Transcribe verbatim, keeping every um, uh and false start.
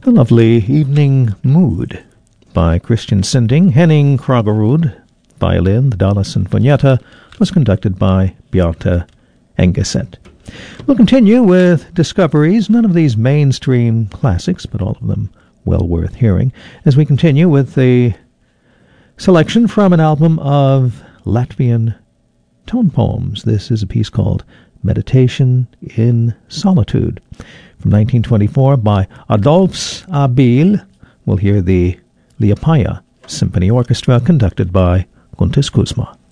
The lovely Evening Mood by Christian Sinding. Henning Krogerud, violin. The Dalla Sinfonietta was conducted by Beate Engeseth. We'll continue with discoveries, none of these mainstream classics, but all of them well worth hearing, as we continue with the selection from an album of Latvian tone poems. This is a piece called Meditation in Solitude from nineteen twenty-four by Adolfs Abil. We'll hear the Liepāja Symphony Orchestra conducted by Guntis Kuzma.